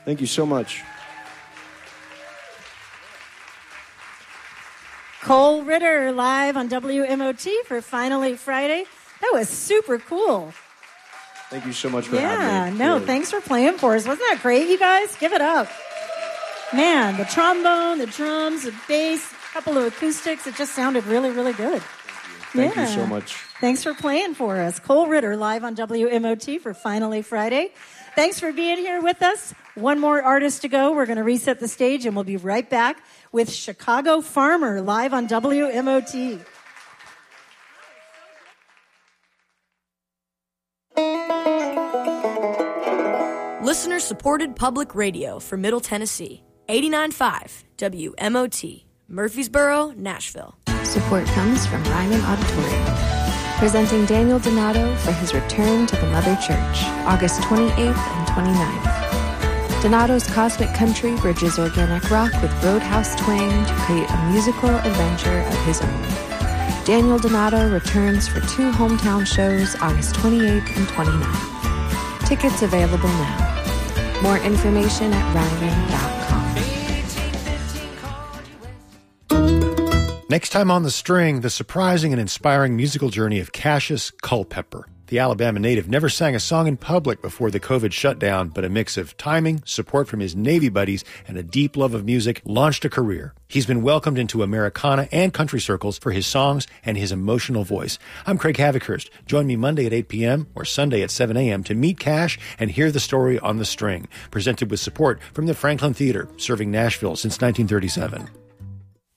Thank you so much. Cole Ritter live on WMOT for Finally Friday. That was super cool. Thank you so much for having me. Yeah, no, Really. thanks for playing for us. Wasn't that great, you guys? Give it up. Man, the trombone, the drums, the bass, a couple of acoustics, it just sounded really, really good. Thank you so much. Thanks for playing for us. Cole Ritter live on WMOT for Finally Friday. Thanks for being here with us. One more artist to go. We're going to reset the stage, and we'll be right back with Chicago Farmer live on WMOT. Listener-supported public radio for Middle Tennessee. 89.5 WMOT, Murfreesboro, Nashville. Support comes from Ryman Auditorium, presenting Daniel Donato for his return to the Mother Church, August 28th and 29th. Donato's Cosmic Country bridges organic rock with roadhouse twang to create a musical adventure of his own. Daniel Donato returns for 2 hometown shows, August 28th and 29th. Tickets available now. More information at ryman.com. Next time on The String, the surprising and inspiring musical journey of Cassius Culpepper. The Alabama native never sang a song in public before the COVID shutdown, but a mix of timing, support from his Navy buddies, and a deep love of music launched a career. He's been welcomed into Americana and country circles for his songs and his emotional voice. I'm Craig Havikhurst. Join me Monday at 8 p.m. or Sunday at 7 a.m. to meet Cash and hear the story on The String, presented with support from the Franklin Theater, serving Nashville since 1937.